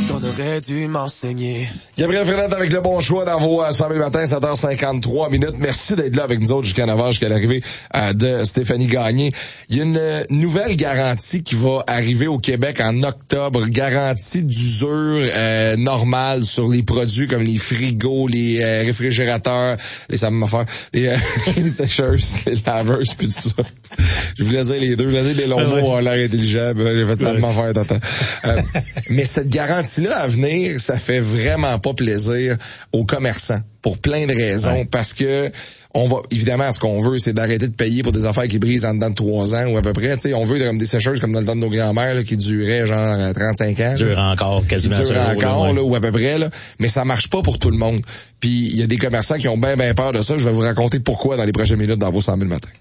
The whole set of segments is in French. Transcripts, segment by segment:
qu'on aurait dû m'enseigner. Gabriel Frenette avec le bon choix dans vos 100 000 matins, 7h53 minutes. Merci d'être là avec nous autres jusqu'à 9h, jusqu'à l'arrivée de Stéphanie Gagné. Il y a une nouvelle garantie qui va arriver au Québec en octobre. Garantie d'usure normale sur les produits comme les frigos, les réfrigérateurs, les les sécheuses, les laveuses, puis tout ça. Je voulais dire les deux. Je voulais dire les longs mots ont l'air intelligents. J'ai fait ça de m'en faire mais cette garantie-là à venir, ça fait vraiment pas plaisir aux commerçants pour plein de raisons. Parce que on va, évidemment, ce qu'on veut, c'est d'arrêter de payer pour des affaires qui brisent en dedans de 3 ans ou à peu près. Tu sais, on veut comme des sécheuses comme dans le temps de nos grands-mères là, qui duraient genre 35 ans. Dure encore quasiment. Dure encore là, ou à peu près là. Mais ça marche pas pour tout le monde. Puis il y a des commerçants qui ont bien peur de ça. Je vais vous raconter pourquoi dans les prochaines minutes dans vos 100 000 matins.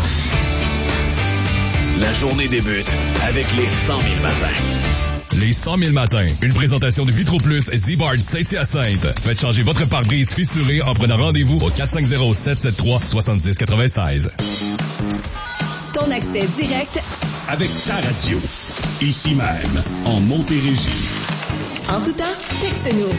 La journée débute avec les 100 000 matins. Les 100 000 matins. Une présentation de Vitro Plus Z-Bard Saint-Hyacinthe. Faites changer votre pare-brise fissuré en prenant rendez-vous au 450-773-7096. Ton accès direct avec ta radio. Ici même, en Montérégie. En tout temps, texte-nous.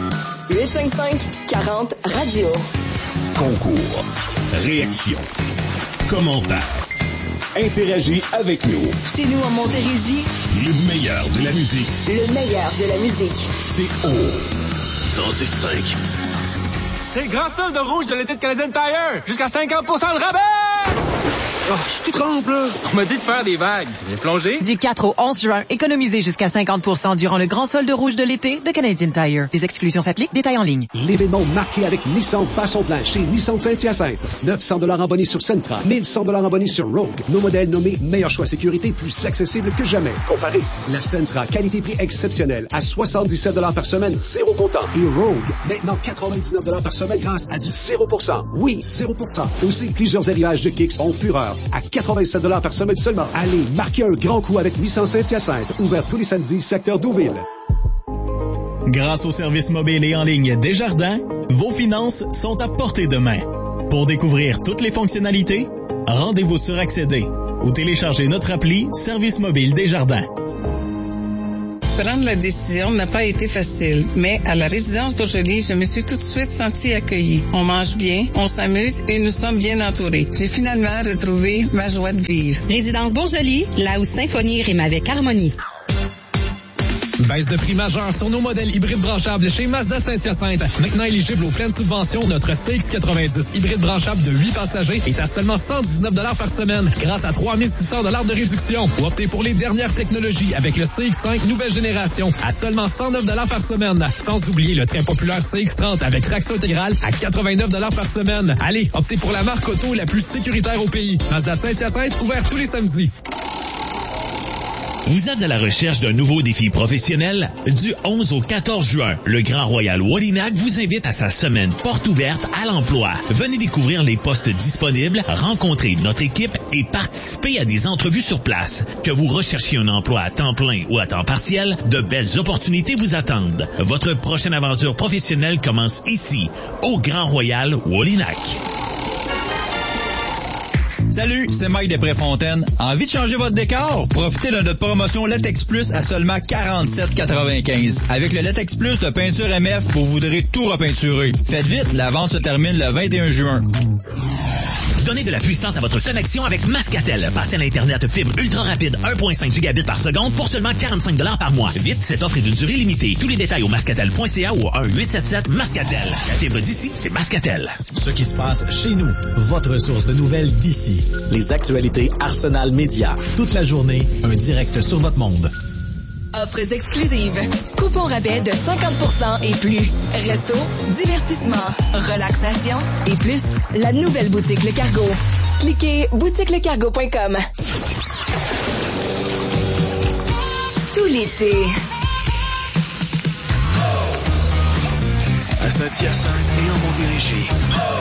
855-40-radio. Concours. Réaction. Commentaire. Interagis avec nous. Chez nous en Montérégie, le meilleur de la musique. Le meilleur de la musique. C'est au 106.5. C'est le grand solde de rouge de l'été de Canadian Tire. Jusqu'à 50% de rabais! Oh, je suis tout trempe, là. On m'a dit de faire des vagues. J'ai plongé. Du 4 au 11 juin, économisez jusqu'à 50% durant le grand solde rouge de l'été de Canadian Tire. Des exclusions s'appliquent, détails en ligne. L'événement marqué avec Nissan bat son plein chez Nissan Saint-Hyacinthe. 900 $ en bonus sur Sentra, 1100 $ en bonus sur Rogue. Nos modèles nommés meilleur choix sécurité, plus accessible que jamais. Comparez la Sentra, qualité-prix exceptionnel, à 77 $ par semaine, 0 comptant. Et Rogue, maintenant 99 $ par semaine grâce à du 0%. Oui, 0%. Aussi, plusieurs arrivages de Kicks font fureur. À 87 $ par semaine seulement. Allez, marquez un grand coup avec Nissan Saint-Hyacinthe. Ouvert tous les samedis, secteur Deauville. Grâce au service mobile et en ligne Desjardins, vos finances sont à portée de main. Pour découvrir toutes les fonctionnalités, rendez-vous sur Accéder ou téléchargez notre appli Service mobile Desjardins. Prendre la décision n'a pas été facile, mais à la résidence Bourgelis, je me suis tout de suite sentie accueillie. On mange bien, on s'amuse et nous sommes bien entourés. J'ai finalement retrouvé ma joie de vivre. Résidence Bourgelis, là où symphonie rime avec harmonie. Baisse de prix majeure sur nos modèles hybrides branchables chez Mazda de Saint-Hyacinthe. Maintenant éligible aux pleines subventions, notre CX-90 hybride branchable de 8 passagers est à seulement 119 $ par semaine grâce à 3 600 $ de réduction. Ou optez pour les dernières technologies avec le CX-5 nouvelle génération à seulement 109 $ par semaine. Sans oublier le très populaire CX-30 avec traction intégrale à 89 $ par semaine. Allez, optez pour la marque auto la plus sécuritaire au pays. Mazda de Saint-Hyacinthe, ouvert tous les samedis. Vous êtes à la recherche d'un nouveau défi professionnel? Du 11 au 14 juin, le Grand Royal Wallinac vous invite à sa semaine porte ouverte à l'emploi. Venez découvrir les postes disponibles, rencontrer notre équipe et participer à des entrevues sur place. Que vous recherchiez un emploi à temps plein ou à temps partiel, de belles opportunités vous attendent. Votre prochaine aventure professionnelle commence ici, au Grand Royal Wallinac. Salut, c'est Mike de Préfontaine. Envie de changer votre décor? Profitez de notre promotion Latex Plus à seulement 47,95. Avec le Latex Plus de peinture MF, vous voudrez tout repeinturer. Faites vite, la vente se termine le 21 juin. Donnez de la puissance à votre connexion avec Mascatel. Passez à l'Internet fibre ultra rapide 1.5 gigabits par seconde pour seulement 45 $ par mois. Vite, cette offre est d'une durée limitée. Tous les détails au mascatel.ca ou au 1-877-Mascatel. La fibre d'ici, c'est Mascatel. Ce qui se passe chez nous. Votre source de nouvelles d'ici. Les actualités Arsenal Média. Toute la journée, un direct sur votre monde. Offres exclusives. Coupons rabais de 50% et plus. Resto, divertissement, relaxation et plus. La nouvelle boutique Le Cargo. Cliquez boutiquelecargo.com. Tout l'été. À Saint-Hyacinthe et en Montérégie.